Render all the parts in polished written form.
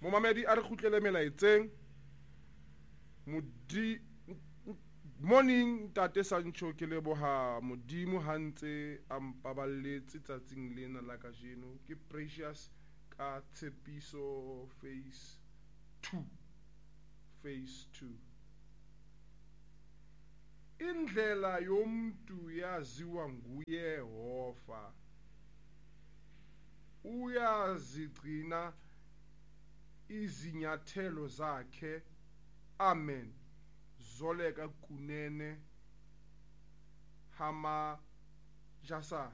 Momamedi a re kgutlele melaetseng. Morning Tate Sancho ke leboha Modimo ha ntse a mpaballetse tsatsing lena la kajeno ke Precious ka Tshepiso phase 2. Indlela yomntu yaziwa nguye Yehova, uyazigcina izinyathelo zakhe. Amen. Zoleka kunene Hama Jasan.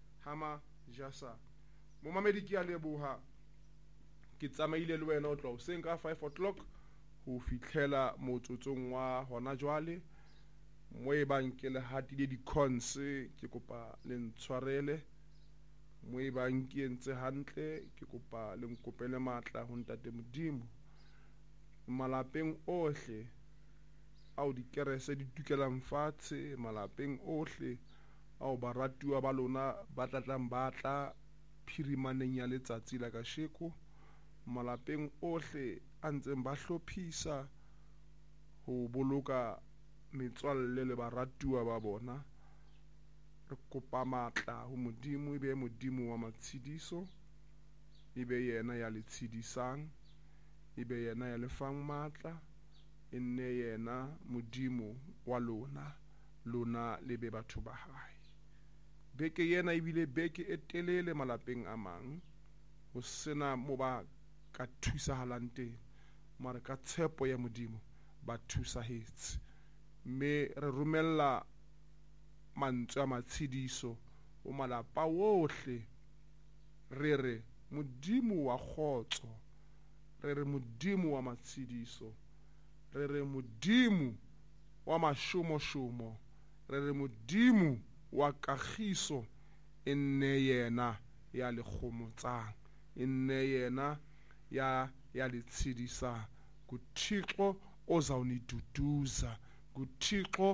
Momamedi ke a leboha. Ke tsamaile le wena o tlo hoseng ka 5 o'clock ho fihlela motsotsong wa hona jwale mo e bang ke le hatile di-cons ke kopa le ntshwarele, mo e bang ke entse hantle ke kopa le nkopele matla ho Ntate Modimo. Malapeng ohle ao dikerese di tukelang fatshe, malapeng ohle ao baratuwa ba lona ba tlatlang batla phirimaneng ya letsatsi la kasheko, malapeng ohle a ntseng ba hlophisa ho boloka metswalle le baratuwa ba bona. Re kopa matla ho Modimo, ebe Modimo wa matshidiso, ebe yena ya le tshidisang, ebe yena ya lefang matla, enne yena Modimo wa lona le be batho ba hae. Beke yena ebile beke e telele malapeng a mang, ho sena mo ba ka thusahalang teng, mara ka tshepo ya Modimo ba thusahetse. Me re romella mantswe a matshidiso o malapa ohle, re re Modimo wa kgotso, re re Modimo wa matshidiso, re re Modimo wa mashomo, re re Modimo wa kagiso, e nne yena ya le kgomotsang, e nne yena ya le tshidisang. KuThixo ozawuniduduza, kuThixo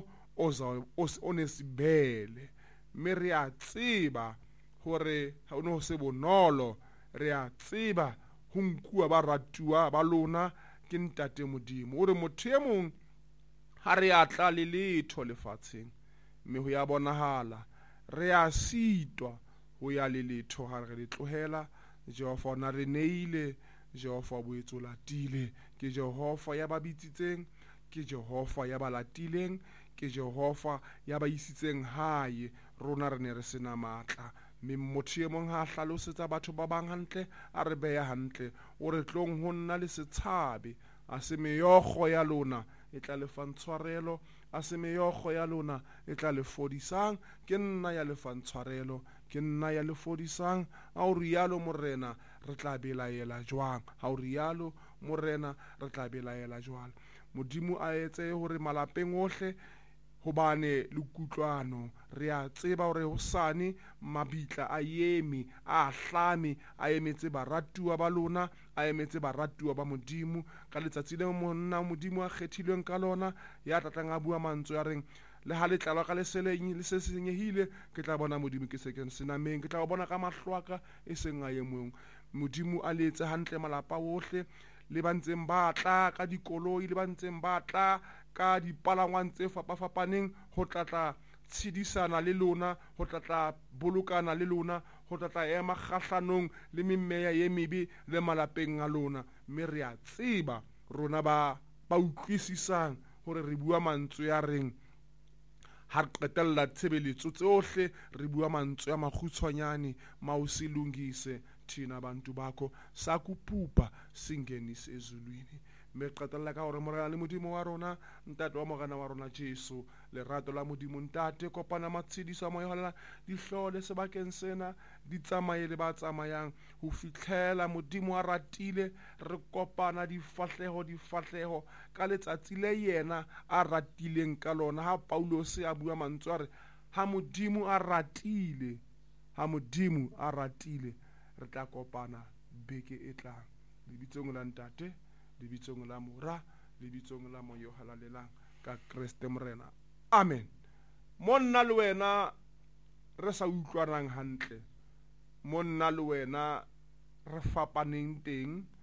onesibele. Mme re a tseba hore ha ono se bonolo, re a tseba ho nkuwa baratuwa ba lona ke Ntate Modimo. Ore motho e mong ha re atla le letho lefatsheng, mme ho ya bonahala re a sitwa ho ya le letho ha re le tlohela. Jehova ona re neile, Jehova boetso latile, ke Jehova ya ba bitsitseng, ke Jehova ya ba latileng, ke Jehova ya ba isitseng hae rona re ne re sena matla. Mme motho e mong ha a hlalosetsa batho ba bang hantle, a re beya hantle, o re tlong ho nna le setshabe, a se meokgo ya lona e tla lefang tshwarelo, a se meokgo ya lona e tla le fodisang, ke nna ya lefang tshwarelo, ke nna ya le fodisang. Ha o rialo Morena re tla belaela jwang, ha o rialo Morena re tla belaela jwang. Modimo a etse hore malapeng ohle hobane le kutlwano, re a tseba hore hosane mabitla a eme, a hlame, a emetse baratuwa ba lona, a emetse baratuwa ba Modimo ka letsatsi le monna Modimo a kgethilweng ka lona, ya tlatlang a bua mantswe a reng le ha le tlalwa ka le se senyehile, ke tla bona Modimo ke se ke senameng, ke tla bona ka mahlwaka e seng a emong. Modimo a le etse hantle malapa ohle, le ba ntseng ba tla ka dikoloi, le ba ntseng ba tla ka dipalangwang tse fapafapaneng ho tlatla tshedisana le lona, ho tlatla bolokana le lona, ho tlatla ema kgahlanong le memeya ye mebe le malapeng a lona. Mme re a tseba rona ba utlwisisang hore re bua mantswe a reng ha re qetella tshebeletso tsohle, re bua mantswe a makgutshwanyane, mawusilungise thina bantu bakho sakupupa singenise ezulwini. Mme qetella ka hore Morena le Modimo wa rona, Ntate wa Morena wa rona Jesu, lerato la Modimo Ntate, kopana matshidiso a moya di hlole sebakeng sena, di tsamaye le ba tsamayang ho fihlela Modimo a ratile. Re kopana difahleho ka letsatsi le yena a ratileng ka lona, ha Paulos a bua mantswe a re ha Modimo a ratile, ha Modimo a ratile. Re tla kopana beke e tlang. Lebitsong la Ntate, lebitsong la Mora, lebitsong la Moya o halalelang ka Kriste Morena. Amen. Monna le wena re sa utlwanang hantle, monna le wena re fapaneng teng,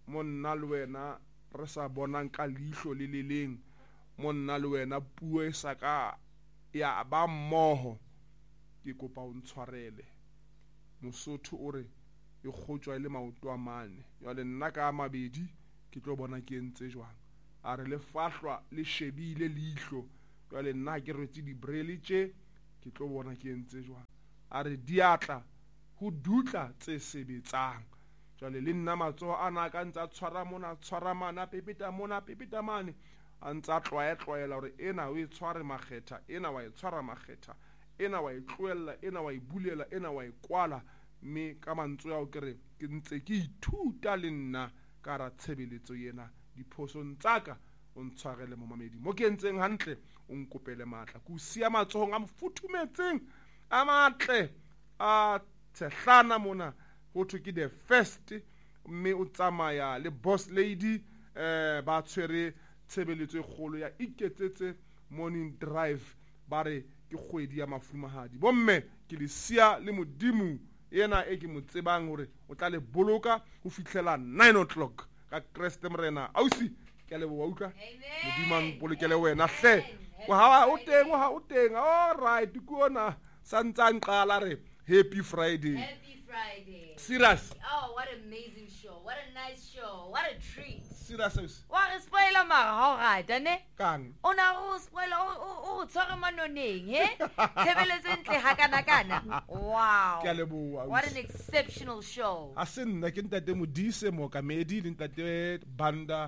monna le wena re sa bonang ka leihlo le le leng, monna le wena puo e sa ka ya ba mmoho, ke kopa o ntshwarele. Mosotho o re e kgotswa le maoto a mane, jwale nna ka mabedi ke tlo bona ke entse jwang. A re lefahlwa le shebile leihlo, jwale nna ke rwetse dibrele tše ke tlo bona ke entse jwang. A re diatla ho dutla tse sebetsang, jwale le nna matsoho ana ka ntse a tshwara mona tshwara mana pepeta mona pepeta mane, a ntse a tlwaela hore ena o e tshware makgetha, ena wa e tshwara makgetha, ena wa e tloella, ena wa e bulela, ena wa e kwala. Mme ka mantswe ao ke re ke ntse ke ithuta le nna ka ra tshebeletso yena diphosong tsaka, o ntshwarele momamedi mo ke entseng hantle, o nkopele matla ke o sia matsohong a mfuthumetseng a matle a tshehlana mona ho thwe ke the first. Mme o tsamaya le boss lady ba tshwere tshebeletso e kgolo ya iketsetse morning drive, ba re ke kgwedi ya mafumahadi. Bomme ke le sia le modimo ena e ke mo tsebang hore o tla le boloka ho fihlela 9 o'clock ka Kreste Morena. Ausi ke le bo utlwa modimo ang bolokele wena hle o ha o teng all right kuona santsang qala re happy Friday. Happy Friday. Serious. Oh, what an amazing show. What a nice show. What a treat. Serious. Wa re spoiler mara ha o rata ne? Kang. Ona go spoiler o tshware manoneng he? Tshebeletso ntle hakana. Wow. Ke a leboha. What an exceptional show. A se nna ke ntate Modise Mokamedi le ntate Banda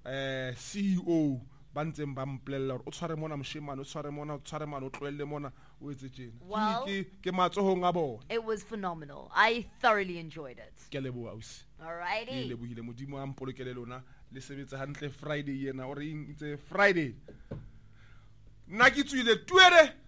CEO ba ntseng ba mpolella hore o tshware mona moshemane, o tshware mona, o tshware mane, o tloelle mona, o etse tjena. Well, ke matsohong a bona. It was phenomenal. I thoroughly enjoyed it. Ke a leboha ausi. Alrighty. Ke lebohile modimo a mpolokele lona le sebetsa hantle Friday yena o re itse Friday. Nna ke tswile tuere